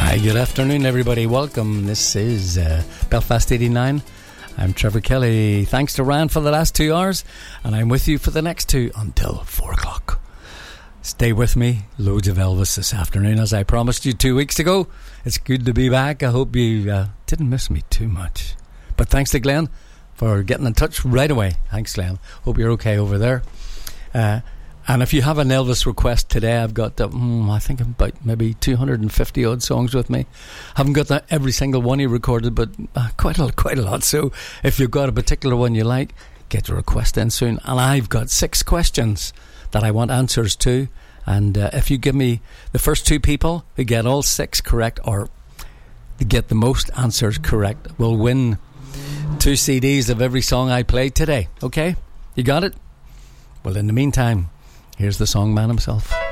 Hi, good afternoon, everybody. Welcome. This is Belfast 89. I'm Trevor Kelly. Thanks to Ryan for the last 2 hours, and I'm with you for the next 2 until 4 o'clock. Stay with me. Loads of Elvis this afternoon, as I promised you 2 weeks ago. It's good to be back. I hope you didn't miss me too much. But thanks to Glenn for getting in touch right away. Thanks, Glenn. Hope you're okay over there. And if you have an Elvis request today, I've got, I think about maybe 250 odd songs with me. Haven't got every single one he recorded, but quite a lot. So if you've got a particular one you like, get your request in soon. And I've got 6 questions that I want answers to. And if you give me the first 2 people who get all 6 correct, or get the most answers correct, will win 2 CDs of every song I played today. Okay? You got it? Well, in the meantime, here's the song man himself.